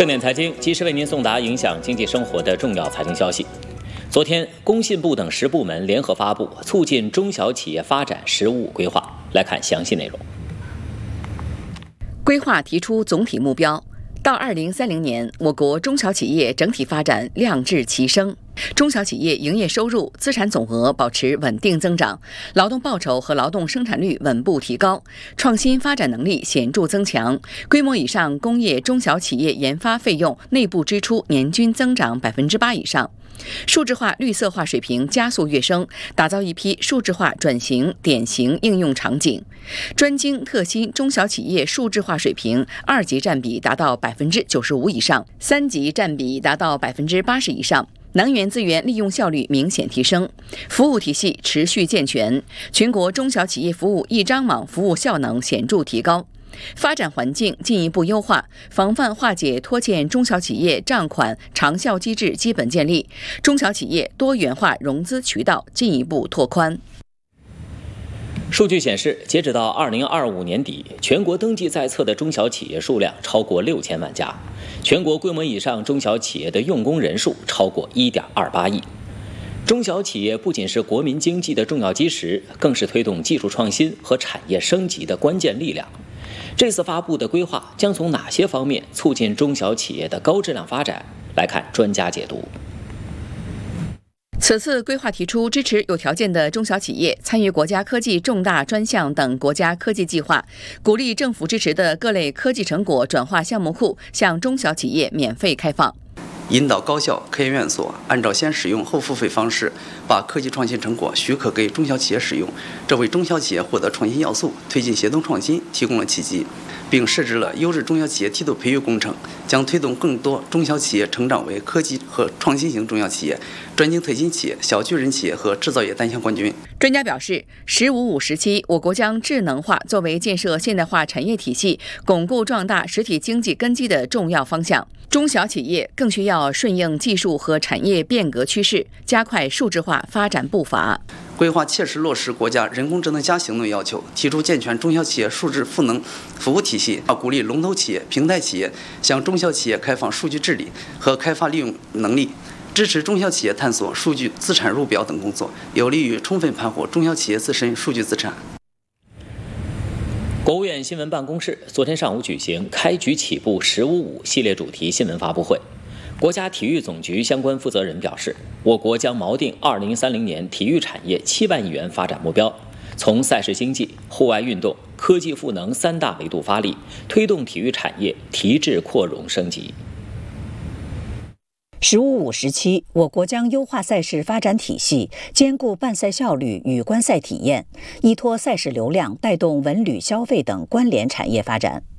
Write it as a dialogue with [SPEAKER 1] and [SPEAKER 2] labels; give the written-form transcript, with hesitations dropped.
[SPEAKER 1] 正点财经及时为您送达影响经济生活的重要财经消息。昨天，工信部等10部门联合发布《促进中小企业发展“十五五”规划》，来看详细内容。
[SPEAKER 2] 规划提出总体目标，到2030年，我国中小企业整体发展量质齐升，中小企业营业收入、资产总额保持稳定增长，劳动报酬和劳动生产率稳步提高，创新发展能力显著增强，规模以上工业中小企业研发费用内部支出年均增长8%以上。数字化、绿色化水平加速跃升，打造一批数字化转型典型应用场景。专精特新中小企业数字化水平2级占比达到95%以上，3级占比达到80%以上。能源资源利用效率明显提升，服务体系持续健全，全国中小企业服务一张网服务效能显著提高。发展环境进一步优化，防范化解拖欠中小企业账款长效机制基本建立，中小企业多元化融资渠道进一步拓宽。
[SPEAKER 1] 数据显示，截止到2025年底，全国登记在册的中小企业数量超过6000万家，全国规模以上中小企业的用工人数超过1.28亿。中小企业不仅是国民经济的重要基石，更是推动技术创新和产业升级的关键力量。这次发布的规划将从哪些方面促进中小企业的高质量发展？来看专家解读。
[SPEAKER 2] 此次规划提出支持有条件的中小企业参与国家科技重大专项等国家科技计划，鼓励政府支持的各类科技成果转化项目库向中小企业免费开放，
[SPEAKER 3] 引导高校、科研院所按照先使用后付费方式，把科技创新成果许可给中小企业使用，这为中小企业获得创新要素、推进协同创新提供了契机，并设置了优质中小企业梯度培育工程，将推动更多中小企业成长为科技和创新型中小企业、专精特新企业、小巨人企业和制造业单项冠军。
[SPEAKER 2] 专家表示，“15+5”时期，我国将智能化作为建设现代化产业体系、巩固壮大实体经济根基的重要方向。中小企业更需要顺应技术和产业变革趋势，加快数字化发展步伐。
[SPEAKER 3] 规划切实落实国家人工智能加行动要求，提出健全中小企业数字赋能服务体系，鼓励龙头企业、平台企业向中小企业开放数据治理和开发利用能力，支持中小企业探索数据资产入表等工作，有利于充分盘活中小企业自身数据资产。
[SPEAKER 1] 国务院新闻办公室昨天上午举行开局起步“15+5”系列主题新闻发布会。国家体育总局相关负责人表示，我国将锚定2030年体育产业7万亿元发展目标，从赛事经济、户外运动、科技赋能3大维度发力，推动体育产业提质扩容升级。
[SPEAKER 4] “15+5”时期，我国将优化赛事发展体系，兼顾办赛效率与观赛体验，依托赛事流量带动文旅消费等关联产业发展。